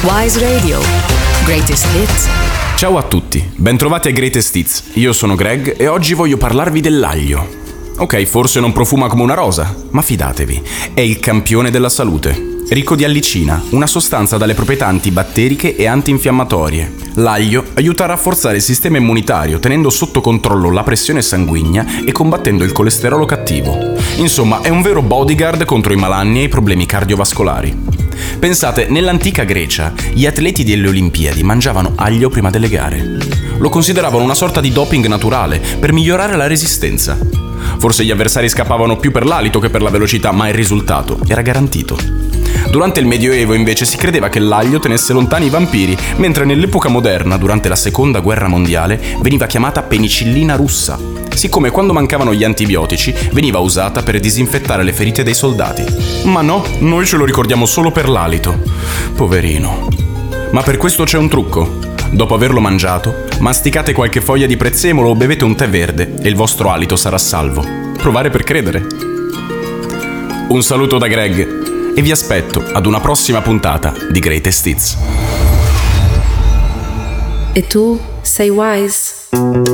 Wise Radio. Greatest Hits. Ciao a tutti, bentrovati a Greatest Hits. Io sono Greg e oggi voglio parlarvi dell'aglio. Ok, forse non profuma come una rosa, ma fidatevi, è il campione della salute. Ricco di allicina, una sostanza dalle proprietà antibatteriche e antinfiammatorie. L'aglio aiuta a rafforzare il sistema immunitario, tenendo sotto controllo la pressione sanguigna e combattendo il colesterolo cattivo. Insomma, è un vero bodyguard contro i malanni e i problemi cardiovascolari. Pensate, nell'antica Grecia, gli atleti delle Olimpiadi mangiavano aglio prima delle gare. Lo consideravano una sorta di doping naturale per migliorare la resistenza. Forse gli avversari scappavano più per l'alito che per la velocità, ma il risultato era garantito. Durante il Medioevo, invece, si credeva che l'aglio tenesse lontani i vampiri, mentre nell'epoca moderna, durante la Seconda Guerra Mondiale, veniva chiamata penicillina russa, siccome quando mancavano gli antibiotici veniva usata per disinfettare le ferite dei soldati. Ma no, noi ce lo ricordiamo solo per l'alito. Poverino. Ma per questo c'è un trucco. Dopo averlo mangiato, masticate qualche foglia di prezzemolo o bevete un tè verde e il vostro alito sarà salvo. Provare per credere. Un saluto da Greg e vi aspetto ad una prossima puntata di Greatest Hits. E tu sei Wise?